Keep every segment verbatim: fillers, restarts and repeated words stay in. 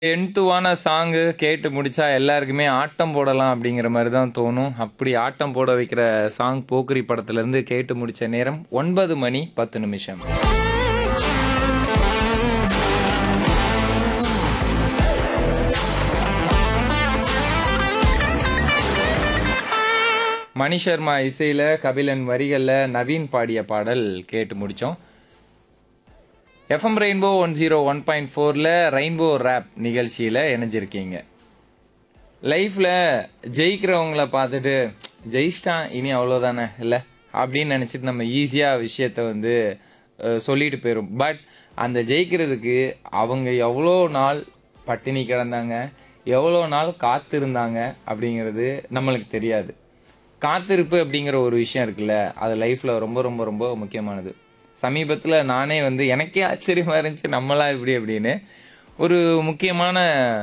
என்த்துவான song கேட்டு முடிச்சா எல்லாருக்குமே ஆட்டம் போடலாம் அப்படிங்கிற மாதிரி தான் தோணும். அப்படி ஆட்டம் போட வைக்கிற சாங் போக்கிரி படத்துலேருந்து கேட்டு முடிச்ச நேரம் ஒன்பது மணி பத்து நிமிஷம். மணி சர்மா இசையில் கபிலன் வரிகளில் நவீன் பாடிய பாடல் கேட்டு முடித்தோம். FM rainbow one zero one point ஃபோரில் ரெயின்போ ரேப் நிகழ்ச்சியில் இணைஞ்சிருக்கீங்க. லைஃப்பில் ஜெயிக்கிறவங்கள பார்த்துட்டு ஜெயிச்சிட்டான் இனி அவ்வளோதானே இல்லை அப்படின்னு நினச்சிட்டு நம்ம ஈஸியாக விஷயத்த வந்து சொல்லிட்டு போயிடும். பட் அந்த ஜெயிக்கிறதுக்கு அவங்க எவ்வளோ நாள் பட்டினி கிடந்தாங்க, எவ்வளோ நாள் காத்திருந்தாங்க அப்படிங்கிறது நம்மளுக்கு தெரியாது. காத்திருப்பு அப்படிங்கிற ஒரு விஷயம் இருக்குல்ல, அது லைஃப்பில் ரொம்ப ரொம்ப ரொம்ப முக்கியமானது. சமீபத்தில் நானே வந்து எனக்கே ஆச்சரியமாக இருந்துச்சு, நம்மளா இப்படி அப்படின்னு. ஒரு முக்கியமான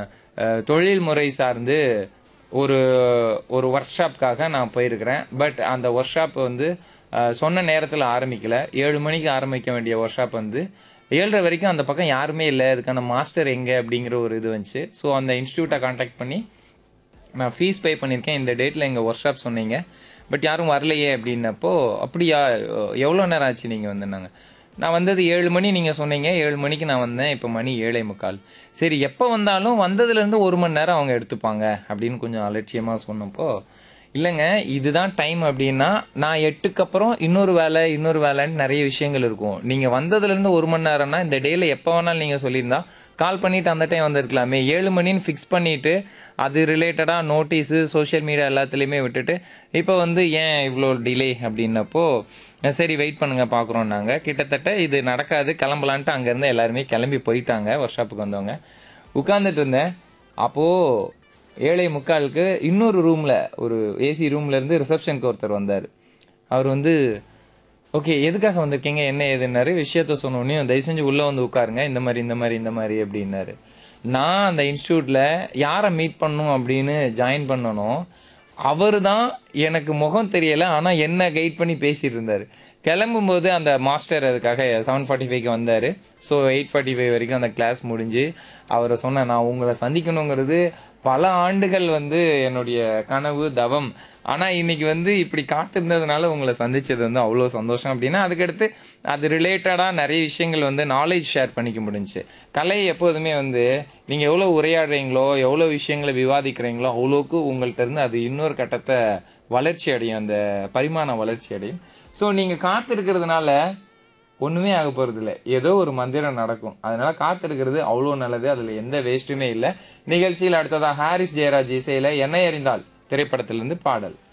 தொழில் முறை சார்ந்து ஒரு ஒரு ஒர்க் ஷாப்காக நான் போயிருக்கிறேன். பட் அந்த ஒர்க் ஷாப் வந்து சொன்ன நேரத்தில் ஆரம்பிக்கலை. ஏழு மணிக்கு ஆரம்பிக்க வேண்டிய ஒர்க் ஷாப் வந்து ஏழரை வரைக்கும் அந்த பக்கம் யாருமே இல்லை. அதுக்கான மாஸ்டர் எங்கே அப்படிங்கிற ஒரு இது வந்துச்சு. ஸோ அந்த இன்ஸ்டியூட்டை கான்டாக்ட் பண்ணி நான் ஃபீஸ் பே பண்ணியிருக்கேன், இந்த டேட்டில் எங்கள் ஒர்க் ஷாப் சொன்னீங்க, பட் யாரும் வரலையே அப்படின்னப்போ, அப்படியா எவ்வளோ நேரம் ஆச்சு நீங்கள் வந்துனாங்க. நான் வந்தது ஏழு மணி நீங்கள் சொன்னீங்க, ஏழு மணிக்கு நான் வந்தேன், இப்போ மணி ஏழை முக்கால். சரி எப்போ வந்தாலும் வந்ததுலேருந்து ஒரு மணி நேரம் அவங்க எடுத்துப்பாங்க அப்படின்னு கொஞ்சம் அலட்சியமாக சொன்னப்போ, இல்லைங்க இதுதான் டைம் அப்படின்னா நான் எட்டுக்கு அப்புறம் இன்னொரு வேலை இன்னொரு வேலைன்னு நிறைய விஷயங்கள் இருக்கும். நீங்கள் வந்ததுலேருந்து ஒரு மணி நேரம்னா இந்த டேயில் எப்போ வேணாலும் நீங்கள் சொல்லியிருந்தா கால் பண்ணிவிட்டு அந்த டைம் வந்திருக்கலாமே. ஏழு மணின்னு ஃபிக்ஸ் பண்ணிவிட்டு அது ரிலேட்டடாக நோட்டீஸு சோஷியல் மீடியா எல்லாத்துலேயுமே விட்டுட்டு இப்போ வந்து ஏன் இவ்வளோ டிலே அப்படின்னப்போ, சரி வெயிட் பண்ணுங்கள் பார்க்குறோம். நாங்கள் கிட்டத்தட்ட இது நடக்காது கிளம்பலான்ட்டு அங்கேருந்து எல்லாருமே கிளம்பி போயிட்டாங்க. ஒர்க் ஷாப்புக்கு வந்தவங்க உட்காந்துட்டு இருந்தேன். அப்போது ஏழை முக்காலுக்கு இன்னொரு ரூமில் ஒரு ஏசி ரூம்லேருந்து ரிசப்ஷனுக்கு ஒருத்தர் வந்தார். அவர் வந்து ஓகே எதுக்காக வந்திருக்கீங்க என்ன ஏதுன்னாரு. விஷயத்த சொன்னோடனே தயவு செஞ்சு உள்ளே வந்து உட்காருங்க, இந்த மாதிரி இந்த மாதிரி இந்த மாதிரி அப்படின்னாரு. நான் அந்த இன்ஸ்டியூட்டில் யாரை மீட் பண்ணணும் அப்படின்னு ஜாயின் பண்ணணும், அவர் தான் எனக்கு முகம் தெரியலை, ஆனால் என்ன கைட் பண்ணி பேசிகிட்டு இருந்தார். கிளம்பும்போது அந்த மாஸ்டர் அதுக்காக செவன் ஃபார்ட்டி ஃபைவ்க்கு வந்தார். ஸோ எயிட் ஃபார்ட்டி ஃபைவ் வரைக்கும் அந்த கிளாஸ் முடிஞ்சு அவரை சொன்னேன், நான் உங்களை சந்திக்கணுங்கிறது பல ஆண்டுகள் வந்து என்னுடைய கனவு தவம், ஆனால் இன்னைக்கு வந்து இப்படி காத்திருந்ததுனால உங்களை சந்திச்சது வந்து அவ்வளோ சந்தோஷம் அப்படின்னா. அதுக்கடுத்து அது ரிலேட்டடாக நிறைய விஷயங்கள் வந்து நாலேஜ் ஷேர் பண்ணிக்க முடிஞ்சுச்சு. கலை எப்போதுமே வந்து நீங்கள் எவ்வளோ உரையாடுறீங்களோ எவ்வளோ விஷயங்களை விவாதிக்கிறீங்களோ அவ்வளோக்கு உங்கள்கிட்ட இருந்து அது இன்னொரு கட்டத்தை வளர்ச்சி அடையும், அந்த பரிமாண வளர்ச்சி அடையும். ஸோ நீங்கள் காத்திருக்கிறதுனால ஒன்றுமே ஆக போகிறது இல்லை, ஏதோ ஒரு மந்திரம் நடக்கும். அதனால காத்திருக்கிறது அவ்வளோ நல்லது, அதில் எந்த வேஸ்ட்டுமே இல்லை. நிகழ்ச்சியில் அடுத்ததாக ஹாரிஸ் ஜெயராஜ் இசையில் என்னை அறிந்தால் திரைப்படத்திலிருந்து பாடல்.